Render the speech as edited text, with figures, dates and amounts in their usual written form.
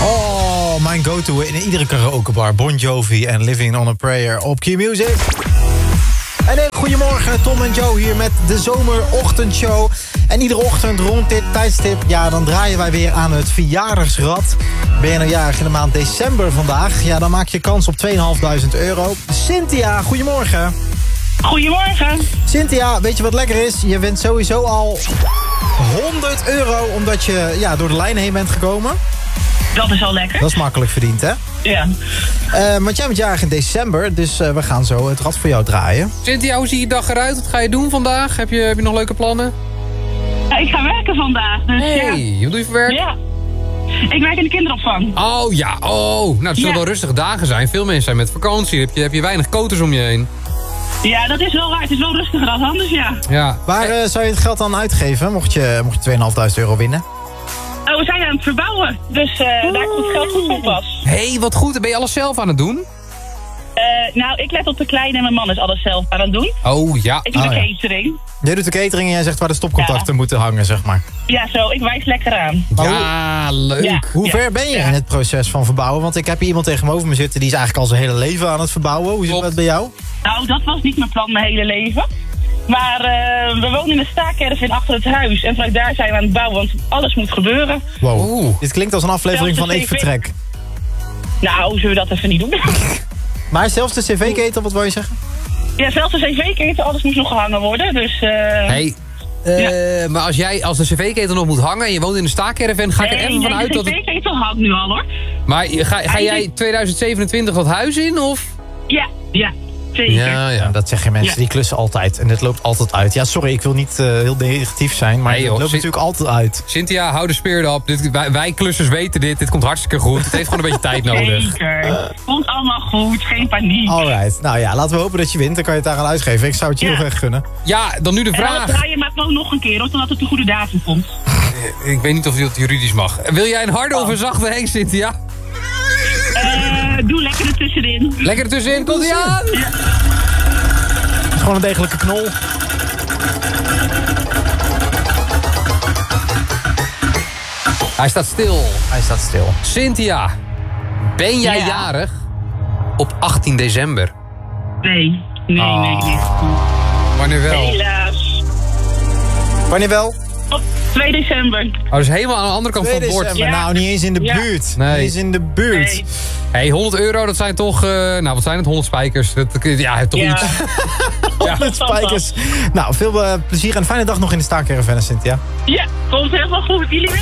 Oh, mijn go-to in iedere karaokebar. Bon Jovi en Living on a Prayer op Q-Music. En goedemorgen, Tom en Joe hier met de zomerochtendshow. En iedere ochtend rond dit tijdstip, ja, dan draaien wij weer aan het verjaardagsrad. Ben je nou jarig in de maand december vandaag? Ja, dan maak je kans op €2.500. Cynthia, goedemorgen. Goedemorgen. Cynthia, weet je wat lekker is? Je wint sowieso al €100 omdat je door de lijn heen bent gekomen. Dat is al lekker. Dat is makkelijk verdiend, hè? Ja. Want jij bent jarig in december, dus we gaan zo het rad voor jou draaien. Cynthia, hoe ziet je dag eruit? Wat ga je doen vandaag? Heb je nog leuke plannen? Ja, ik ga werken vandaag, dus Hey, wat doe je voor werk? ja. Ik werk in de kinderopvang. Oh ja, nou het zullen wel rustige dagen zijn. Veel mensen zijn met vakantie. Heb je weinig koters om je heen. Ja, dat is wel waar. Het is wel rustiger dan anders, ja. Waar zou je het geld dan uitgeven, mocht je €2.500 winnen? Oh, we zijn aan het verbouwen, dus daar komt het geld goed op pas. Hey, wat goed. Ben je alles zelf aan het doen? Nou, ik let op de kleine en mijn man is alles zelf aan het doen. Oh ja. Ik doe de catering. Jij doet de catering en jij zegt waar de stopcontacten moeten hangen, zeg maar. Ja, zo. Ik wijs lekker aan. Ja, leuk. Ja. Hoe ver ben je in het proces van verbouwen? Want ik heb hier iemand tegenover me zitten, die is eigenlijk al zijn hele leven aan het verbouwen. Hoe zit dat bij jou? Nou, dat was niet mijn plan mijn hele leven. Maar we wonen in een staakerven achter het huis. En vanuit daar zijn we aan het bouwen, want alles moet gebeuren. Wow. Dit klinkt als een aflevering van Ik Vertrek. Nou, zullen we dat even niet doen? Maar zelfs de cv-ketel, wat wil je zeggen? Ja, zelfs de cv-ketel, alles moest nog gehangen worden, dus... Hey, maar als de cv-ketel nog moet hangen en je woont in een staakerven, ga ik er even vanuit dat... de cv-ketel hangt nu al, hoor. Maar ga jij 2027 dat huis in, of? Ja, zeker. Ja, dat zeggen mensen, die klussen altijd. En dit loopt altijd uit. Ja, sorry, ik wil niet heel negatief zijn, maar het loopt natuurlijk altijd uit. Cynthia, hou de speer op. Wij klussers weten dit komt hartstikke goed. Het heeft gewoon een beetje tijd nodig. Zeker. Komt allemaal goed, geen paniek. Alright, nou ja, laten we hopen dat je wint. Dan kan je het daar aan uitgeven. Ik zou het je heel erg gunnen. Ja, dan nu de vraag. En dan draai je maar gewoon nog een keer, hoor, totdat het de goede datum komt. Ik weet niet of dat juridisch mag. Wil jij een harde of een zachte Henk, Cynthia? Doe lekker ertussenin. Lekker ertussenin, komt ie aan! Ja. Het is gewoon een degelijke knol. Hij staat stil. Cynthia, ben jij jarig op 18 december? Nee. Wanneer wel? Helaas. Wanneer wel? Op 2 december. Oh, dus helemaal aan de andere kant van het bord. Ja. Nou, niet eens in de buurt. Nee. Niet eens in de buurt. Nee. Hey, €100, dat zijn toch... wat zijn het? 100 spijkers. Ja, toch iets. 100 spijkers. Nou, veel plezier en fijne dag nog in de staakerven, Cynthia. Ja, komt helemaal goed. Jullie